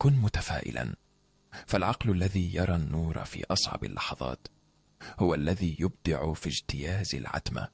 كن متفائلا، فالعقل الذي يرى النور في أصعب اللحظات هو الذي يبدع في اجتياز العتمة.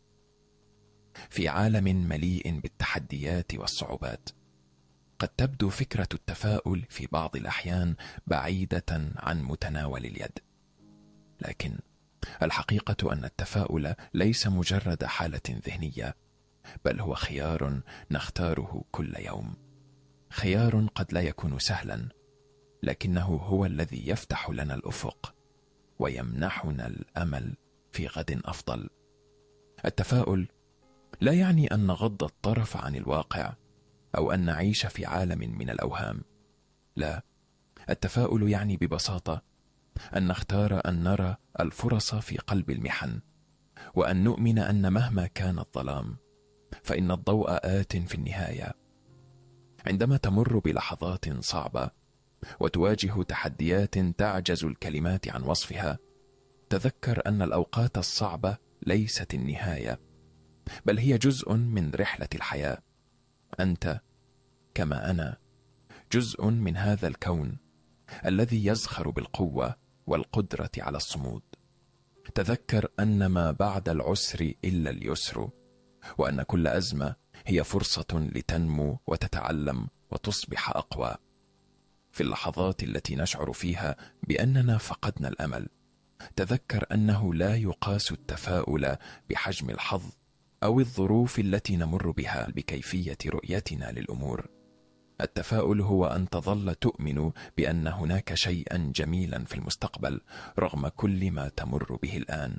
في عالم مليء بالتحديات والصعوبات، قد تبدو فكرة التفاؤل في بعض الأحيان بعيدة عن متناول اليد، لكن الحقيقة أن التفاؤل ليس مجرد حالة ذهنية، بل هو خيار نختاره كل يوم. خيار قد لا يكون سهلا، لكنه هو الذي يفتح لنا الأفق ويمنحنا الأمل في غد أفضل. التفاؤل لا يعني أن نغض الطرف عن الواقع أو أن نعيش في عالم من الأوهام. لا، التفاؤل يعني ببساطة أن نختار أن نرى الفرص في قلب المحن، وأن نؤمن أن مهما كان الظلام فإن الضوء آت في النهاية. عندما تمر بلحظات صعبة وتواجه تحديات تعجز الكلمات عن وصفها، تذكر أن الأوقات الصعبة ليست النهاية، بل هي جزء من رحلة الحياة. أنت كما أنا جزء من هذا الكون الذي يزخر بالقوة والقدرة على الصمود. تذكر أن ما بعد العسر إلا اليسر، وأن كل أزمة هي فرصة لتنمو وتتعلم وتصبح أقوى. في اللحظات التي نشعر فيها بأننا فقدنا الأمل، تذكر أنه لا يقاس التفاؤل بحجم الحظ أو الظروف التي نمر بها، بكيفية رؤيتنا للأمور. التفاؤل هو أن تظل تؤمن بأن هناك شيئا جميلا في المستقبل رغم كل ما تمر به الآن.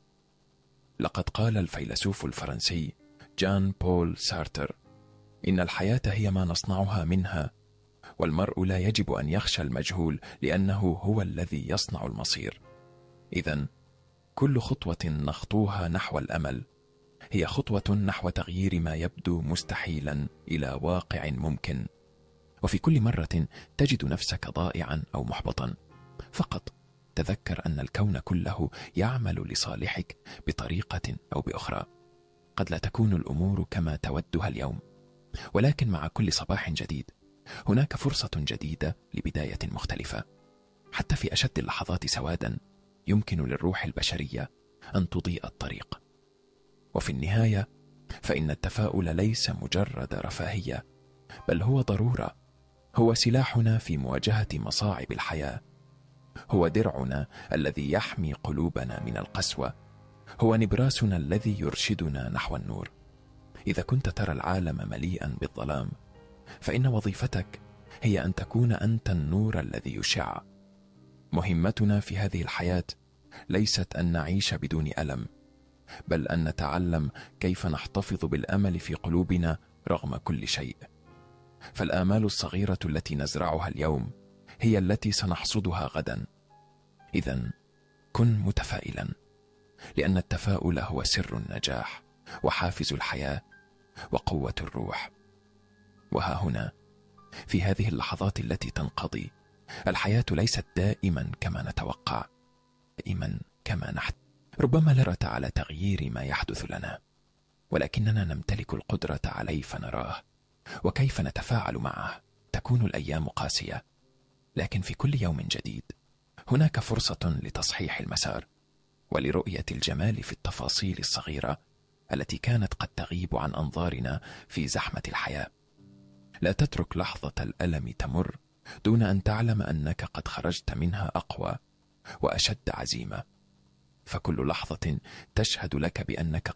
لقد قال الفيلسوف الفرنسي جان بول سارتر: إن الحياة هي ما نصنعها منها، والمرء لا يجب أن يخشى المجهول لأنه هو الذي يصنع المصير. إذن كل خطوة نخطوها نحو الأمل هي خطوة نحو تغيير ما يبدو مستحيلا إلى واقع ممكن. وفي كل مرة تجد نفسك ضائعا أو محبطا، فقط تذكر أن الكون كله يعمل لصالحك بطريقة أو بأخرى. قد لا تكون الأمور كما تودها اليوم، ولكن مع كل صباح جديد هناك فرصة جديدة لبداية مختلفة. حتى في أشد اللحظات سوادا يمكن للروح البشرية أن تضيء الطريق. وفي النهاية فإن التفاؤل ليس مجرد رفاهية، بل هو ضرورة، هو سلاحنا في مواجهة مصاعب الحياة، هو درعنا الذي يحمي قلوبنا من القسوة، هو نبراسنا الذي يرشدنا نحو النور. إذا كنت ترى العالم مليئا بالظلام، فإن وظيفتك هي أن تكون أنت النور الذي يشع. مهمتنا في هذه الحياة ليست أن نعيش بدون ألم، بل أن نتعلم كيف نحتفظ بالأمل في قلوبنا رغم كل شيء. فالآمال الصغيرة التي نزرعها اليوم هي التي سنحصدها غدا. إذن كن متفائلا، لأن التفاؤل هو سر النجاح وحافز الحياة وقوة الروح. وها هنا في هذه اللحظات التي تنقضي، الحياة ليست دائما كما نتوقع، دائما كما نحن. ربما لا قدرة على تغيير ما يحدث لنا، ولكننا نمتلك القدرة عليه فنراه وكيف نتفاعل معه. تكون الأيام قاسية، لكن في كل يوم جديد هناك فرصة لتصحيح المسار ولرؤية الجمال في التفاصيل الصغيرة التي كانت قد تغيب عن أنظارنا في زحمة الحياة. لا تترك لحظة الألم تمر دون أن تعلم أنك قد خرجت منها أقوى وأشد عزيمة، فكل لحظة تشهد لك بأنك